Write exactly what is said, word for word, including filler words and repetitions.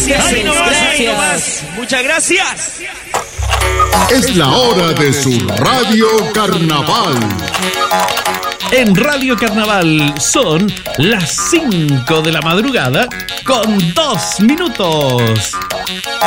gracias. Ahí nomás, ahí Gracias. nomás. Muchas gracias. Es la hora de su Radio Carnaval. En Radio Carnaval son las cinco de la madrugada con dos minutos.